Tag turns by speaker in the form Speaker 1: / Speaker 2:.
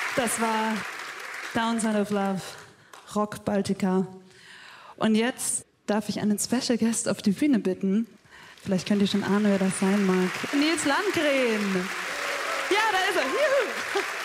Speaker 1: Das war Downside of Love, Rock Baltica. Und jetzt darf ich einen Special Guest auf die Bühne bitten. Vielleicht könnt ihr schon ahnen, wer das sein mag. Nils Landgren. Ja, da ist er. Juhu.